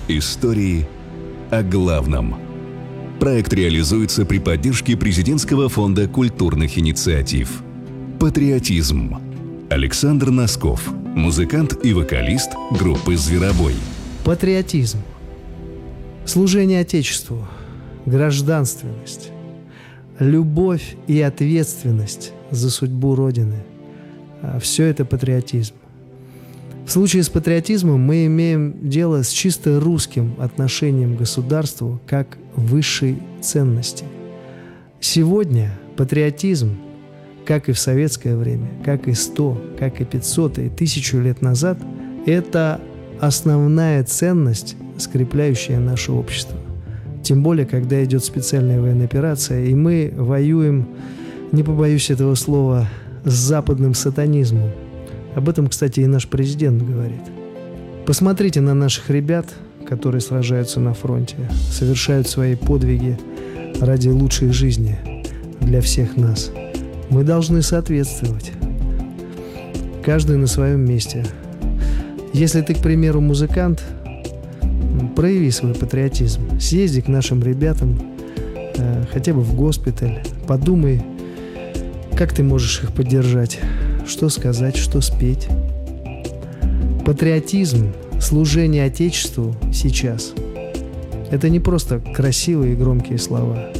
Истории о главном. Проект реализуется при поддержке Президентского фонда культурных инициатив. Патриотизм. Александр Носков, музыкант и вокалист группы «Зверобой». Патриотизм. Служение Отечеству. Гражданственность. Любовь и ответственность за судьбу Родины. Все это патриотизм. В случае с патриотизмом мы имеем дело с чисто русским отношением к государству как высшей ценности. Сегодня патриотизм, как и в советское время, как и 100, как и 500 и 1000 лет назад, это основная ценность, скрепляющая наше общество. Тем более, когда идет специальная военная операция, и мы воюем, не побоюсь этого слова, с западным сатанизмом. Об этом, кстати, и наш президент говорит. Посмотрите на наших ребят, которые сражаются на фронте, совершают свои подвиги ради лучшей жизни для всех нас. Мы должны соответствовать. Каждый на своем месте. Если ты, к примеру, музыкант, прояви свой патриотизм. Съезди к нашим ребятам, хотя бы в госпиталь. Подумай, как ты можешь их поддержать. Что сказать, что спеть. Патриотизм, служение Отечеству сейчас – это не просто красивые и громкие слова.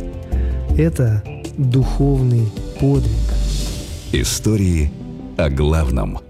Это духовный подвиг. Истории о главном.